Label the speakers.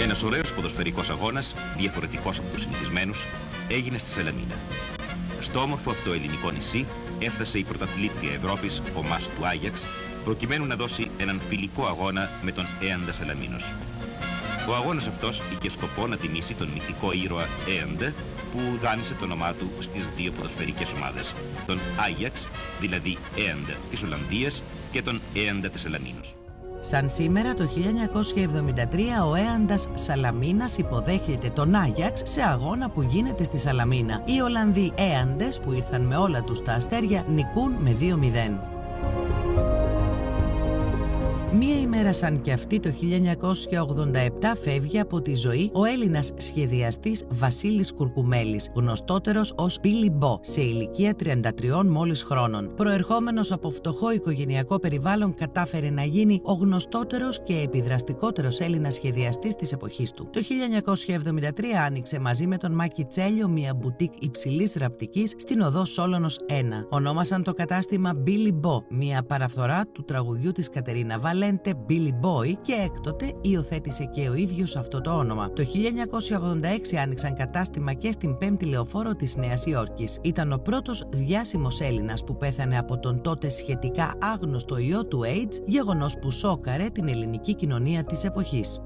Speaker 1: Ένας ωραίος ποδοσφαιρικός αγώνας, διαφορετικός από τους συνηθισμένους, έγινε στη Σαλαμίνα. Στο όμορφο αυτό ελληνικό νησί έφτασε η πρωταθλήτρια Ευρώπης, ο ΜΑΣ του Άγιαξ, προκειμένου να δώσει έναν φιλικό αγώνα με τον Έαντα Σαλαμίνος. Ο αγώνας αυτός είχε σκοπό να τιμήσει τον μυθικό ήρωα Έαντα, που δάνεισε το όνομά του στις δύο ποδοσφαιρικές ομάδες, τον Άγιαξ, δηλαδή Έαντα της Ολλανδίας, και τον Έαντα της Σαλαμίνος.
Speaker 2: Σαν σήμερα το 1973 ο Έαντας Σαλαμίνας υποδέχεται τον Άγιαξ σε αγώνα που γίνεται στη Σαλαμίνα. Οι Ολλανδοί Έαντες που ήρθαν με όλα τους τα αστέρια νικούν με 2-0. Μία ημέρα σαν και αυτή το 1987 φεύγει από τη ζωή ο Έλληνας σχεδιαστής Βασίλης Κουρκουμέλης, γνωστότερος ως Billy Bo, σε ηλικία 33 μόλις χρόνων. Προερχόμενος από φτωχό οικογενειακό περιβάλλον, κατάφερε να γίνει ο γνωστότερος και επιδραστικότερος Έλληνας σχεδιαστής της εποχής του. Το 1973 άνοιξε μαζί με τον Μάκη Τσέλιο μία μπουτίκ υψηλής ραπτικής στην οδό Σόλωνος 1. Ονόμασαν το κατάστημα Billy Bo, μία παραφθορά του τραγουδιού της Κατερίνα Βαλέντε Billy Boy, και έκτοτε υιοθέτησε και ο ίδιος αυτό το όνομα. Το 1986 άνοιξαν κατάστημα και στην 5η Λεωφόρο της Νέας Υόρκης. Ήταν ο πρώτος διάσημος Έλληνας που πέθανε από τον τότε σχετικά άγνωστο ιό του AIDS, γεγονός που σόκαρε την ελληνική κοινωνία της εποχής.